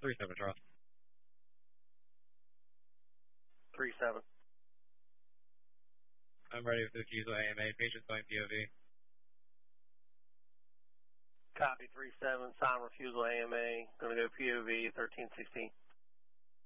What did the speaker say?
3-7, Charles. 3-7. I'm ready for the refusal AMA. Patient's going POV. Copy 3-7. Sign refusal AMA. Going to go POV 1316.